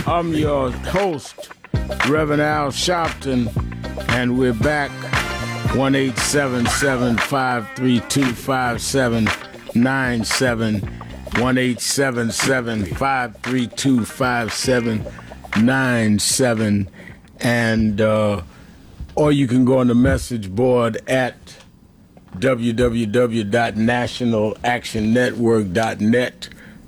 I'm your host, Reverend Al Sharpton, and we're back. 1-877-532-5797. 1-877-532-5797. And, or you can go on the message board at www.nationalactionnetwork.net,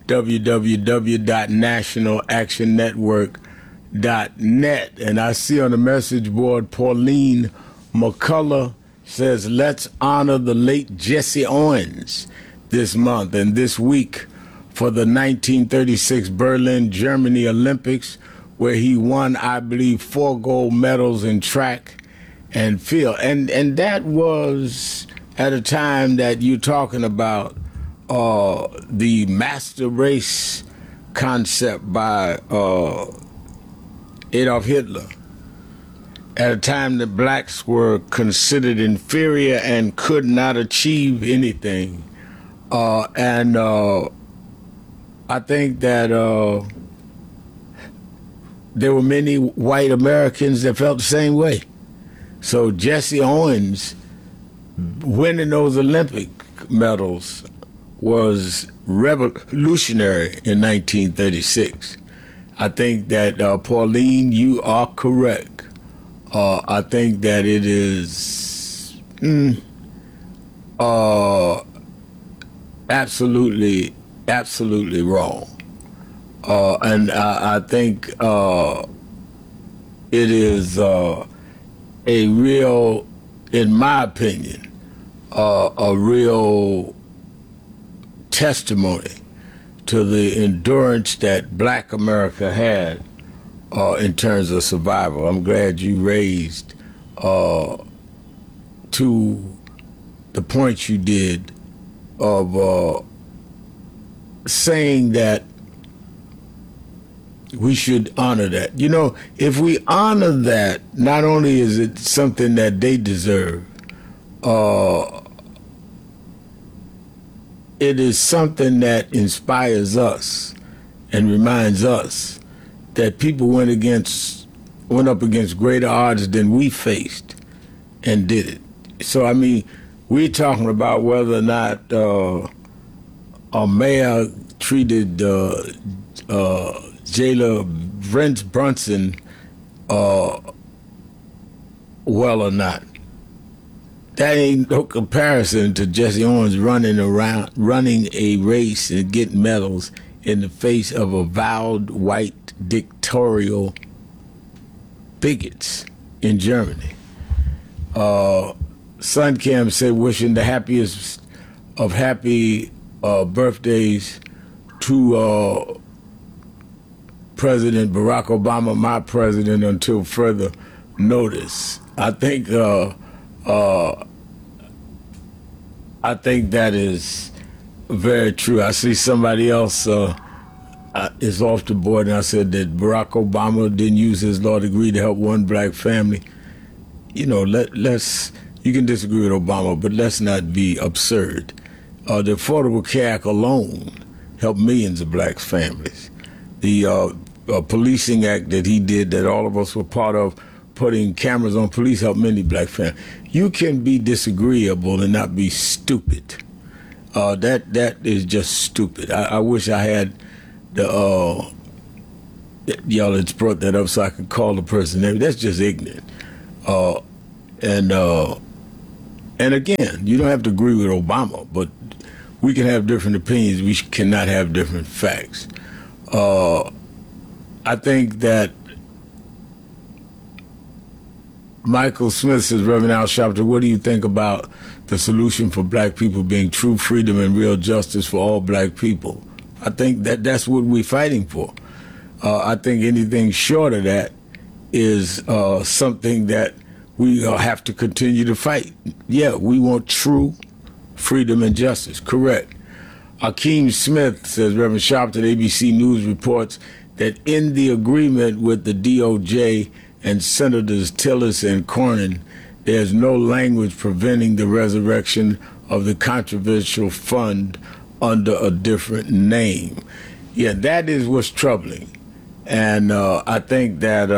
www.nationalactionnetwork.net. And I see on the message board, Pauline McCullough says, let's honor the late Jesse Owens this month and this week for the 1936 Berlin, Germany Olympics, where he won, I believe, 4 gold medals in track and field. And that was at a time that you're talking about the master race concept by Adolf Hitler, at a time that blacks were considered inferior and could not achieve anything. And I think that there were many white Americans that felt the same way. So Jesse Owens winning those Olympic medals was revolutionary in 1936. I think that, Pauline, you are correct. I think that it is absolutely wrong. And I think it is a real, in my opinion, a real testimony to the endurance that Black America had in terms of survival. I'm glad you raised to the point you did of saying that we should honor that. You know, if we honor that, not only is it something that they deserve, it is something that inspires us and reminds us that people went up against greater odds than we faced and did it. So, I mean, we're talking about whether or not a mayor treated jailer Brent Brunson well or not. That ain't no comparison to Jesse Owens running a race and getting medals in the face of avowed white dictatorial bigots in Germany. Suncam said, wishing the happiest of happy birthdays to President Barack Obama, my president, until further notice. I think that is very true. I see somebody else is off the board, and I said that Barack Obama didn't use his law degree to help one black family. You know, let's you can disagree with Obama, but let's not be absurd. The Affordable Care Act alone helped millions of black families. The Policing Act that he did, that all of us were part of, putting cameras on police, helped many black families. You can be disagreeable and not be stupid. That is just stupid. I wish I had y'all had brought that up so I could call the person name. That's just ignorant. And again, you don't have to agree with Obama, but we can have different opinions. We cannot have different facts. I think that Michael Smith says, Reverend Al Sharpton, what do you think about the solution for black people being true freedom and real justice for all black people? I think that's what we're fighting for. I think anything short of that is something that we have to continue to fight. Yeah, we want true freedom and justice, correct. Akeem Smith says, Reverend Sharpton, ABC News reports that in the agreement with the DOJ and Senators Tillis and Cornyn, there's no language preventing the resurrection of the controversial fund under a different name. Yeah, that is what's troubling. And I think that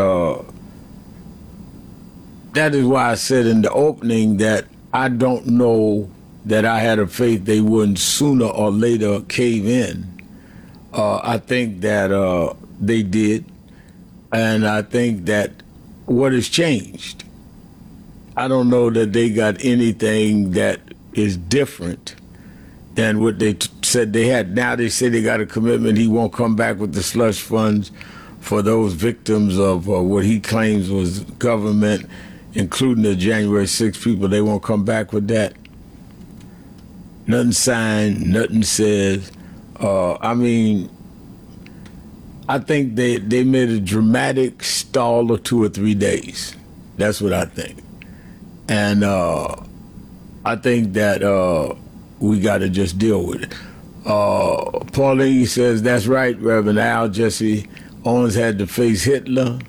that is why I said in the opening that I don't know that I had a faith they wouldn't sooner or later cave in. I think that they did, and I think that what has changed, I don't know that they got anything that is different than what they said they had. Now they say they got a commitment he won't come back with the slush funds for those victims of what he claims was government, including the January 6 people. They won't come back with that. Nothing signed, nothing says. I mean, I think they made a dramatic stall of 2 or 3 days. That's what I think. And I think that we got to just deal with it. Pauline says, that's right, Reverend Al. Jesse Owens had to face Hitler.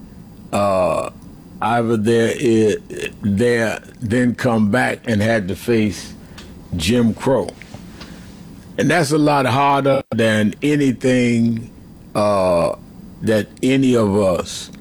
Either there, then come back and had to face Jim Crow. And that's a lot harder than anything that any of us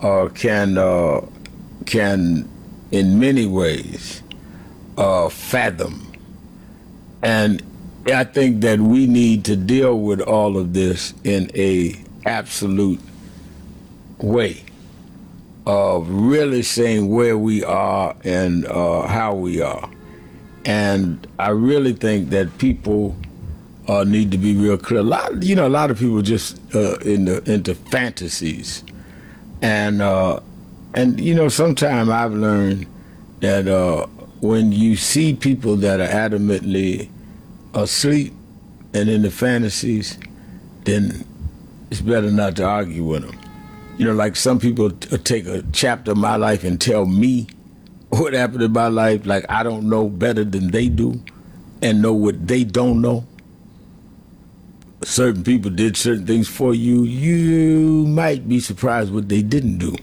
can in many ways fathom. And I think that we need to deal with all of this in a absolute way of really saying where we are and how we are. And I really think that people need to be real clear. A lot of people just into fantasies, and sometimes I've learned that when you see people that are adamantly asleep and in the fantasies, then it's better not to argue with them. Like some people take a chapter of my life and tell me what happened in my life, like I don't know better than they do and know what they don't know. Certain people did certain things for you. You might be surprised what they didn't do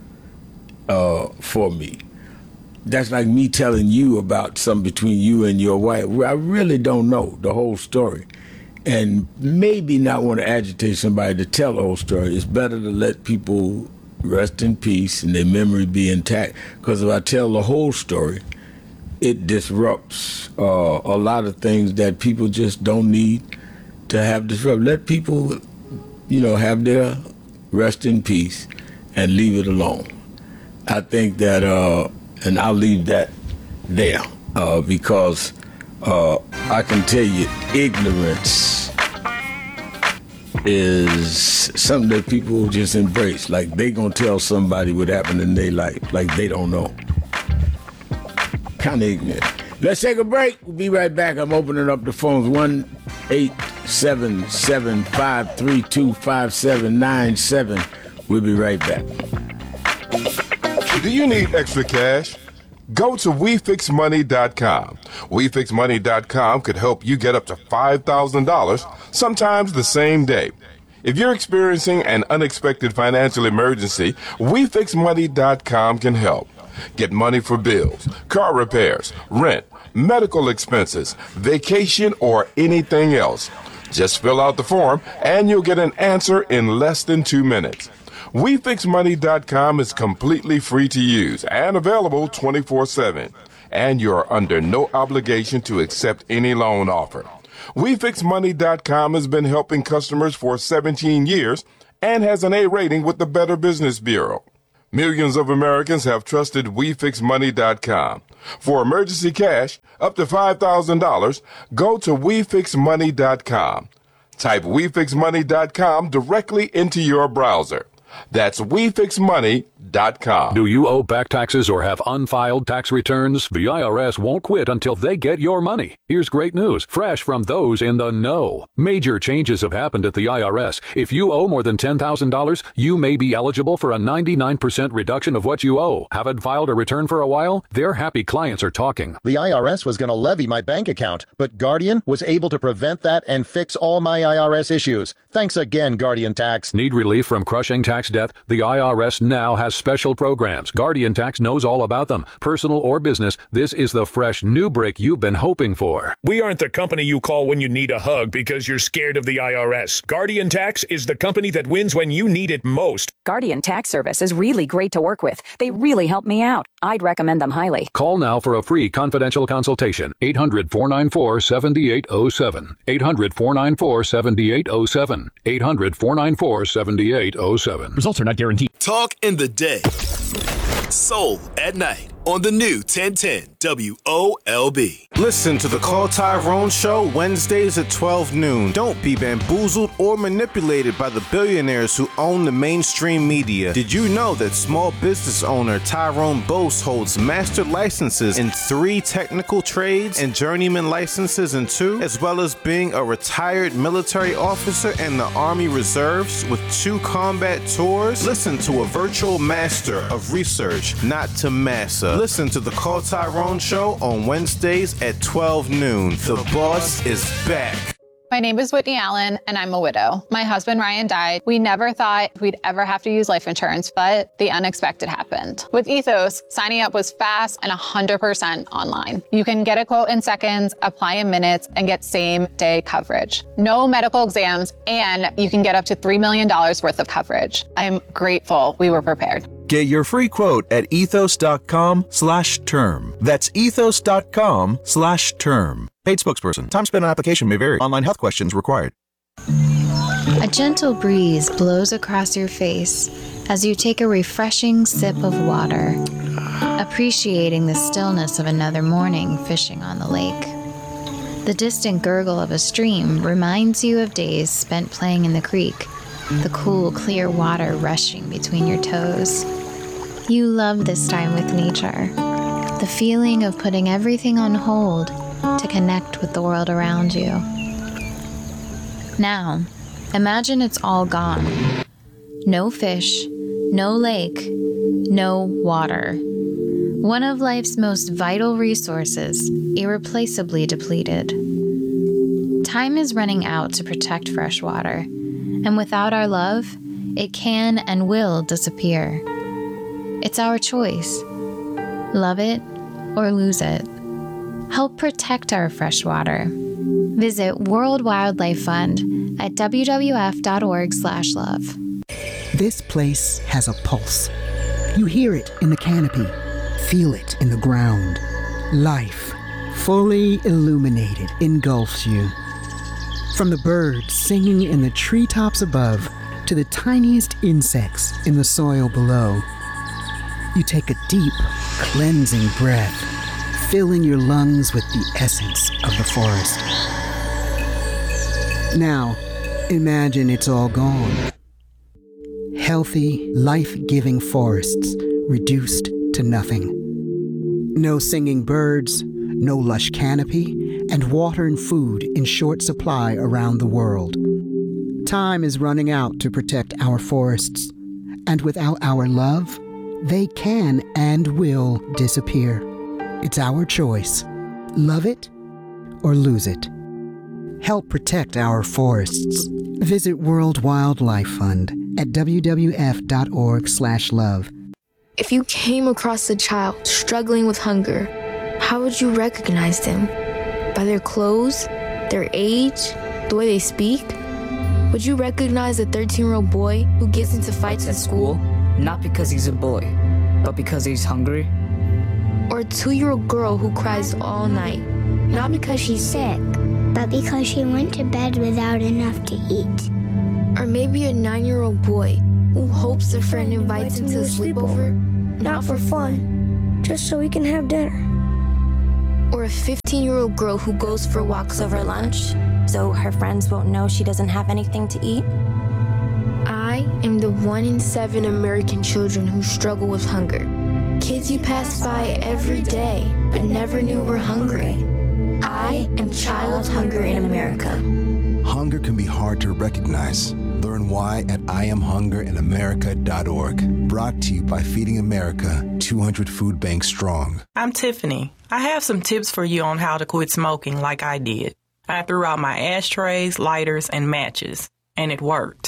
for me. That's like me telling you about something between you and your wife where I really don't know the whole story. And maybe not want to agitate somebody to tell the whole story. It's better to let people rest in peace and their memory be intact. Because if I tell the whole story, it disrupts a lot of things that people just don't need to have disrupted. Let people, have their rest in peace and leave it alone. I think that, and I'll leave that there because I can tell you ignorance is something that people just embrace. Like they gonna tell somebody what happened in their life, like they don't know. Kind of ignorant. Let's take a break. We'll be right back. I'm opening up the phones. 1-877-532-5797. We'll be right back. Do you need extra cash? Go to WeFixMoney.com. WeFixMoney.com could help you get up to $5,000, sometimes the same day. If you're experiencing an unexpected financial emergency, WeFixMoney.com can help. Get money for bills, car repairs, rent, medical expenses, vacation, or anything else. Just fill out the form and you'll get an answer in less than 2 minutes. WeFixMoney.com is completely free to use and available 24/7. And you're under no obligation to accept any loan offer. WeFixMoney.com has been helping customers for 17 years and has an A rating with the Better Business Bureau. Millions of Americans have trusted WeFixMoney.com. For emergency cash, up to $5,000, go to WeFixMoney.com. Type WeFixMoney.com directly into your browser. That's WeFixMoney.com. Do you owe back taxes or have unfiled tax returns? The IRS won't quit until they get your money. Here's great news, fresh from those in the know. Major changes have happened at the IRS. If you owe more than $10,000, you may be eligible for a 99% reduction of what you owe. Haven't filed a return for a while? Their happy clients are talking. The IRS was going to levy my bank account, but Guardian was able to prevent that and fix all my IRS issues. Thanks again, Guardian Tax. Need relief from crushing tax tax debt, the IRS now has special programs. Guardian Tax knows all about them. Personal or business, this is the fresh new break you've been hoping for. We aren't the company you call when you need a hug because you're scared of the IRS. Guardian Tax is the company that wins when you need it most. Guardian Tax Service is really great to work with. They really help me out. I'd recommend them highly. Call now for a free confidential consultation. 800-494-7807. 800-494-7807. 800-494-7807. Results are not guaranteed. Talk in the day. Soul at night on the new 1010 WOLB. Listen to the Call Tyrone Show Wednesdays at 12 noon. Don't be bamboozled or manipulated by the billionaires who own the mainstream media. Did you know that small business owner Tyrone Bose holds master licenses in 3 technical trades and journeyman licenses in 2, as well as being a retired military officer in the Army Reserves with 2 combat tours? Listen to a virtual master of research, not to massa. Listen to the Call Tyrone Show on Wednesdays at 12 noon. The boss is back. My name is Whitney Allen, and I'm a widow. My husband, Ryan, died. We never thought we'd ever have to use life insurance, but the unexpected happened. With Ethos, signing up was fast and 100% online. You can get a quote in seconds, apply in minutes, and get same-day coverage. No medical exams, and you can get up to $3 million worth of coverage. I'm grateful we were prepared. Get your free quote at ethos.com/term. That's ethos.com/term. Paid spokesperson. Time spent on application may vary. Online health questions required. A gentle breeze blows across your face as you take a refreshing sip of water, appreciating the stillness of another morning fishing on the lake. The distant gurgle of a stream reminds you of days spent playing in the creek, the cool, clear water rushing between your toes. You love this time with nature, the feeling of putting everything on hold to connect with the world around you. Now, imagine it's all gone. No fish, no lake, no water. One of life's most vital resources, irreplaceably depleted. Time is running out to protect fresh water, and without our love, it can and will disappear. It's our choice. Love it or lose it. Help protect our fresh water. Visit World Wildlife Fund at wwf.org/love. This place has a pulse. You hear it in the canopy, feel it in the ground. Life, fully illuminated, engulfs you. From the birds singing in the treetops above to the tiniest insects in the soil below. You take a deep, cleansing breath, filling your lungs with the essence of the forest. Now, imagine it's all gone. Healthy, life-giving forests reduced to nothing. No singing birds, no lush canopy, and water and food in short supply around the world. Time is running out to protect our forests, and without our love, they can and will disappear. It's our choice. Love it or lose it. Help protect our forests. Visit World Wildlife Fund at wwf.org/love. If you came across a child struggling with hunger, how would you recognize them? By their clothes, their age, the way they speak? Would you recognize a 13-year-old boy who gets into fights at school? Not because he's a boy, but because he's hungry. Or a 2-year-old girl who cries all night, not because she's sick, but because she went to bed without enough to eat. Or maybe a 9-year-old boy who hopes a friend invites him to a sleepover, not for fun, just so we can have dinner. Or a 15-year-old girl who goes for walks over lunch, so her friends won't know she doesn't have anything to eat. I am the 1 in 7 American children who struggle with hunger. Kids you pass by every day, but never knew were hungry. I am child hunger in America. Hunger can be hard to recognize. Learn why at IamHungerInAmerica.org. Brought to you by Feeding America, 200 food banks strong. I'm Tiffany. I have some tips for you on how to quit smoking like I did. I threw out my ashtrays, lighters, and matches, and it worked.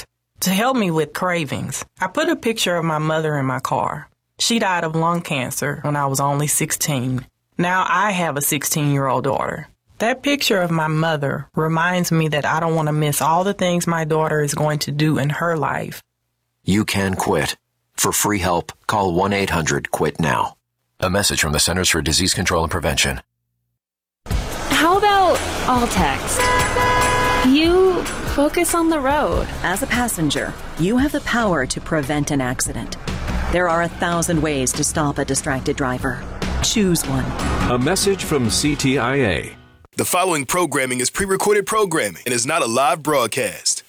to help me with cravings. I put a picture of my mother in my car. She died of lung cancer when I was only 16. Now I have a 16-year-old daughter. That picture of my mother reminds me that I don't want to miss all the things my daughter is going to do in her life. You can quit. For free help, call 1-800-QUIT-NOW. A message from the Centers for Disease Control and Prevention. How about all text? You focus on the road. As a passenger, you have the power to prevent an accident. There are 1,000 ways to stop a distracted driver. Choose one. A message from CTIA. The following programming is pre-recorded programming and is not a live broadcast.